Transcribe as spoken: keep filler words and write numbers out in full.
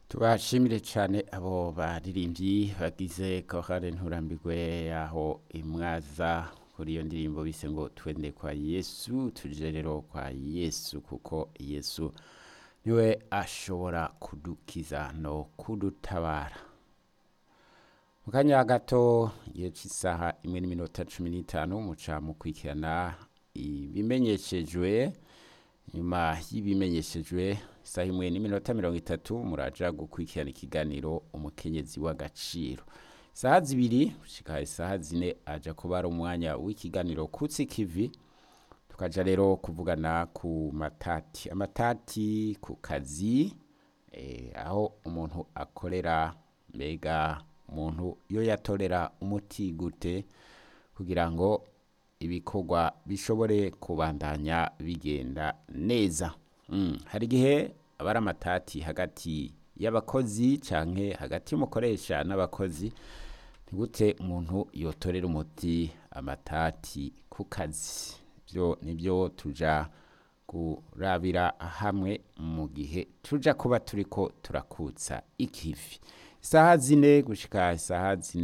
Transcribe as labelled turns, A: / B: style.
A: Tubashimire cyane abo baririmbyi bagize kohare nturambirwe aho imwaza kuri iyo ndirimbo bise ngo twende kwa Yesu, tuje rero kwa Yesu kuko Yesu niwe ashobora kudukiza no kudutabara. Mu kanya gato igihe cy'isaha imwe n'iminota cumi n'itanu muca mukurikirana ibimenyeshejwe. Nyuma y'ibimenyeshejwe isaha imwe n'iminota mirongo itatu muraja gukurikirana ikiganiro umukenyezi w'agaciro. Isaha zibiri gushika isaha zine aja kuba ari umwanya w'ikiganiro kutsi kivi, tukaja rero kuvugana ku matati amatati ku kazi, eh, aho umuntu akorera, mbega umuntu iyo yatorera umuti gute kugira ngo ibikorwa bishobore kubandanya bigenda neza. Mm. Hari igihe abari amatati hagati y'abakozi canke hagati y'umukoresha n'abakozi, ntigute umuntu yotorera umuti amatati ku kazi. Byo nibyo tuja kurabira hamwe mu gihe tuja kuba turiko turakutsa ikivi. Isaha zine gushika isaha zine